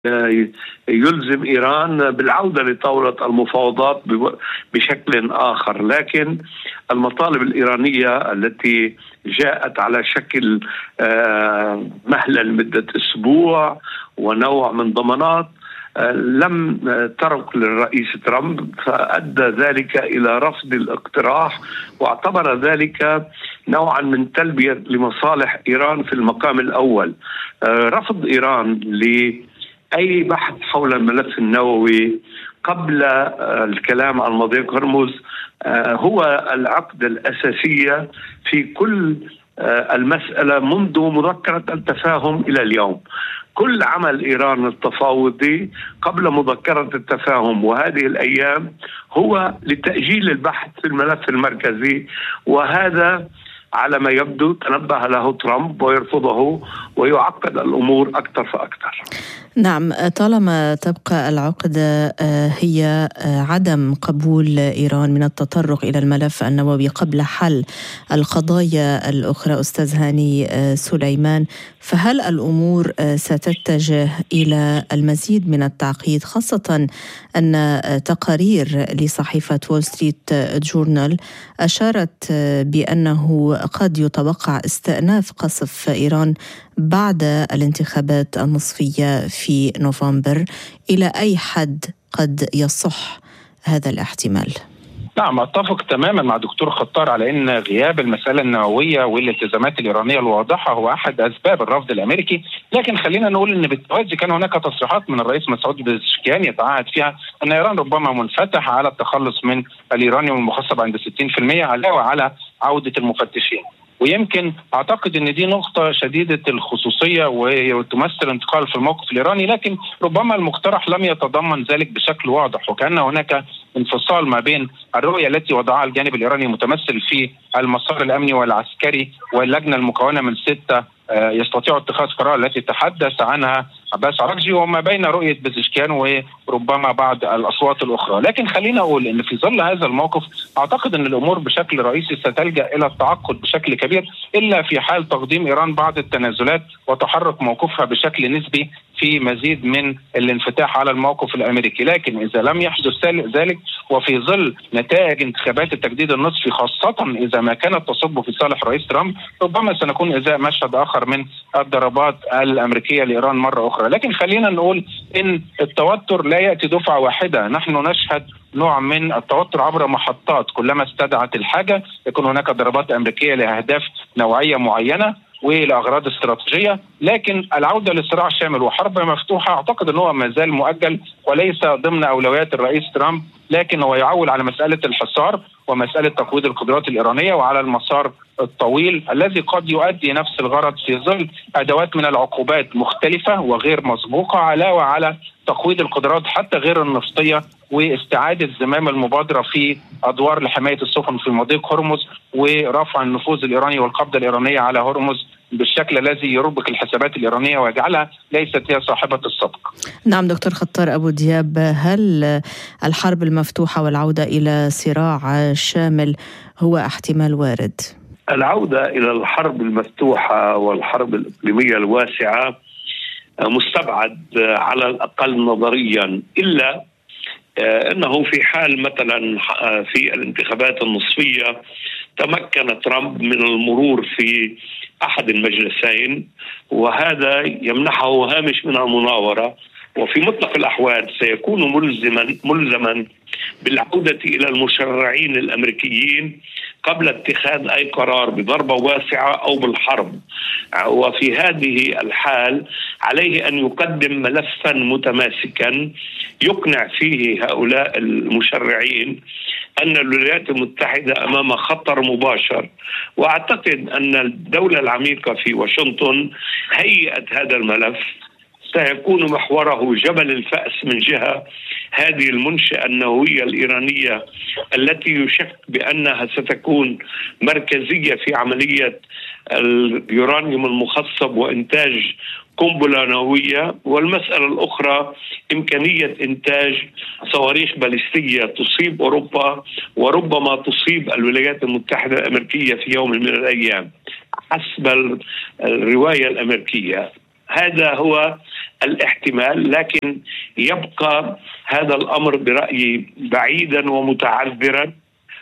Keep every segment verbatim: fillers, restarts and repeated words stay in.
يلزم إيران بالعودة لطاولة المفاوضات بشكل آخر. لكن المطالب الإيرانية التي جاءت على شكل مهلة لمدة أسبوع ونوع من ضمانات لم ترك للرئيس ترامب، فأدى ذلك إلى رفض الاقتراح، واعتبر ذلك نوعا من تلبية لمصالح إيران في المقام الأول. رفض إيران لأي بحث حول الملف النووي قبل الكلام عن مضيق هرمز هو العقدة الأساسية في كل المسألة منذ مذكرة التفاهم إلى اليوم. كل عمل إيران التفاوضي قبل مذكرة التفاهم وهذه الأيام هو لتأجيل البحث في الملف المركزي، وهذا على ما يبدو تنبه له ترامب ويرفضه ويعقد الأمور أكثر فأكثر. نعم، طالما تبقى العقدة هي عدم قبول إيران من التطرق إلى الملف النووي قبل حل القضايا الأخرى أستاذ هاني سليمان، فهل الأمور ستتجه إلى المزيد من التعقيد، خاصة أن تقارير لصحيفة وول ستريت جورنال أشارت بأنه قد يتوقع استئناف قصف إيران بعد الانتخابات النصفية في نوفمبر؟ إلى أي حد قد يصح هذا الاحتمال؟ نعم، أتفق تماما مع دكتور خطار على أن غياب المسألة النووية والالتزامات الإيرانية الواضحة هو أحد أسباب الرفض الأمريكي. لكن خلينا نقول أن بالتوازي كان هناك تصريحات من الرئيس مسعود بزشكيان يتعهد فيها أن إيران ربما منفتحة على التخلص من اليورانيوم المخصب عند ستين بالمئة علاوة على عودة المفتشين. ويمكن أعتقد أن دي نقطة شديدة الخصوصية وتمثل انتقال في الموقف الإيراني، لكن ربما المقترح لم يتضمن ذلك بشكل واضح، وكأن هناك انفصال ما بين الرؤية التي وضعها الجانب الإيراني متمثل في المسار الأمني والعسكري واللجنة المكونة من ستة يستطيع اتخاذ قرار التي تحدث عنها عباس عراقجي، وما بين رؤية بزشكيان وربما بعض الأصوات الأخرى. لكن خلينا أقول أن في ظل هذا الموقف أعتقد أن الأمور بشكل رئيسي ستلجأ إلى التعقد بشكل كبير، إلا في حال تقديم إيران بعض التنازلات وتحرك موقفها بشكل نسبي في مزيد من الانفتاح على الموقف الأمريكي. لكن إذا لم يحدث ذلك وفي ظل نتائج انتخابات التجديد النصفي، خاصة إذا ما كانت تصب في صالح رئيس ترامب، ربما سنكون إزاء مشهد آخر من الضربات الأمريكية لإيران مرة أخرى. لكن خلينا نقول إن التوتر لا يأتي دفعة واحدة، نحن نشهد نوع من التوتر عبر محطات، كلما استدعت الحاجة يكون هناك ضربات أمريكية لأهداف نوعية معينة ولأغراض استراتيجية. لكن العودة لصراع شامل وحرب مفتوحة أعتقد أنه ما زال مؤجل وليس ضمن أولويات الرئيس ترامب، لكن هو يعول على مسألة الحصار ومسألة تقويض القدرات الإيرانية وعلى المسار الطويل الذي قد يؤدي نفس الغرض في ظل أدوات من العقوبات مختلفة وغير مسبوقة، علاوة على تقويض القدرات حتى غير النفطية واستعادة زمام المبادرة في أدوار لحماية السفن في مضيق هرمز ورفع النفوذ الإيراني والقبضة الإيرانية على هرمز بالشكل الذي يربك الحسابات الإيرانية ويجعلها ليست هي صاحبة السبق. نعم دكتور خطار أبو دياب، هل الحرب المفتوحة والعودة إلى صراع شامل هو احتمال وارد؟ العودة إلى الحرب المفتوحة والحرب الإقليمية الواسعة مستبعد على الأقل نظريا، إلا أنه في حال مثلا في الانتخابات النصفية تمكن ترامب من المرور في أحد المجلسين، وهذا يمنحه هامش من المناورة، وفي مطلق الأحوال سيكون ملزما ملزما بالعودة إلى المشرعين الأمريكيين قبل اتخاذ أي قرار بضربة واسعة أو بالحرب. وفي هذه الحال عليه أن يقدم ملفا متماسكا يقنع فيه هؤلاء المشرعين أن الولايات المتحدة أمام خطر مباشر. وأعتقد أن الدولة العميقة في واشنطن هيئت هذا الملف، سيكون محوره جبل الفأس من جهة هذه المنشأة النووية الإيرانية التي يشك بأنها ستكون مركزية في عملية اليورانيوم المخصب وإنتاج قنبلة نووية، والمسألة الأخرى إمكانية إنتاج صواريخ باليستية تصيب أوروبا وربما تصيب الولايات المتحدة الأمريكية في يوم من الأيام حسب الرواية الأمريكية. هذا هو الاحتمال، لكن يبقى هذا الأمر برأيي بعيدا ومتعذرا.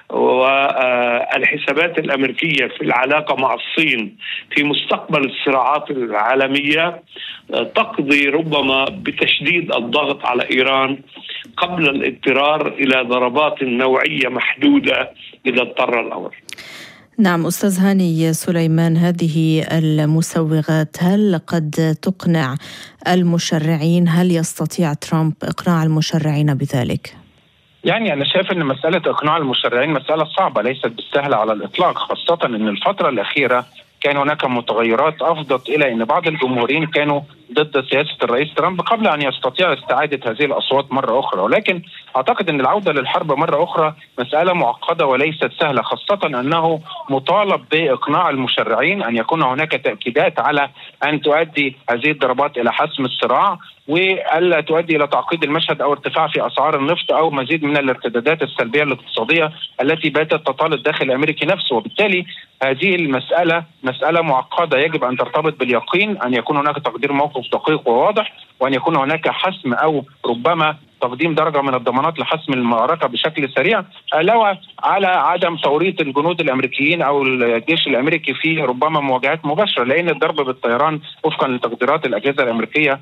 والحسابات الأمريكية في العلاقة مع الصين في مستقبل الصراعات العالمية تقضي ربما بتشديد الضغط على إيران قبل الاضطرار إلى ضربات نوعية محدودة إذا اضطر الأمر. نعم أستاذ هاني سليمان، هذه المسوغات هل قد تقنع المشرعين؟ هل يستطيع ترامب إقناع المشرعين بذلك؟ يعني أنا شايف أن مسألة إقناع المشرعين مسألة صعبة ليست بالسهلة على الإطلاق، خاصة أن الفترة الأخيرة كان هناك متغيرات أفضت إلى أن بعض الجمهوريين كانوا ضد سياسة الرئيس ترامب قبل أن يستطيع استعادة هذه الأصوات مرة أخرى. ولكن أعتقد أن العودة للحرب مرة أخرى مسألة معقدة وليست سهلة، خاصة أنه مطالب بإقناع المشرعين أن يكون هناك تأكيدات على أن تؤدي هذه الضربات إلى حسم الصراع، وألا تؤدي إلى تعقيد المشهد أو ارتفاع في أسعار النفط أو مزيد من الارتدادات السلبية الاقتصادية التي باتت تطال الداخل الأمريكي نفسه. وبالتالي هذه المسألة مسألة معقدة يجب أن ترتبط باليقين أن يكون هناك تقدير موقف دقيق وواضح، وأن يكون هناك حسم أو ربما تقديم درجة من الضمانات لحسم المعركة بشكل سريع، علاوة على عدم توريط الجنود الأمريكيين أو الجيش الأمريكي في ربما مواجهات مباشرة، لأن الضرب بالطيران وفقا لتقديرات الأجهزة الأمريكية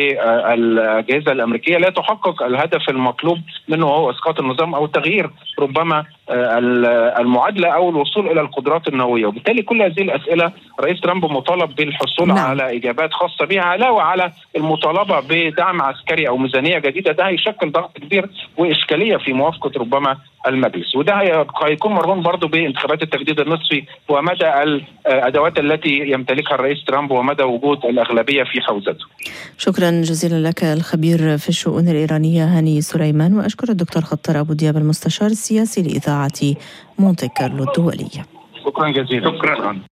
والأجهزة الأمريكية لا تحقق الهدف المطلوب منه وهو إسقاط النظام أو تغيير ربما المعادلة أو الوصول إلى القدرات النووية. وبالتالي كل هذه الأسئلة رئيس ترامب مطالب بالحصول نعم. على إجابات خاصة بها، علاوة على المطالبة بدعم عسكري أو ميزانية جديدة. ده هيشكل ضغط كبير وإشكالية في موافقة ربما المجلس، وده هيكون مرهون برضو بانتخابات التجديد النصفي ومدى الأدوات التي يمتلكها الرئيس ترامب ومدى وجود الأغلبية في حوزته. شكرا جزيلا لك الخبير في الشؤون الإيرانية هاني سليمان، وأشكر الدكتور خطر أبو دياب المستشار السياسي لإذاعة مونتي كارلو الدولية. شكرا جزيلا. شكرا.